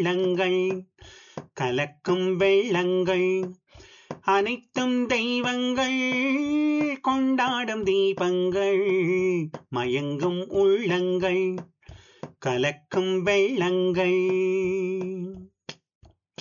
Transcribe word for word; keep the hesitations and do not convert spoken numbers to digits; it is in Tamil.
உள்ளங்கள் கலக்கும் வெள்ளங்கள் அனைத்தும் தெய்வங்கள் கொண்டாடும் தீபங்கள் மயங்கும் உள்ளங்கள் கலக்கும் வெள்ளங்கள்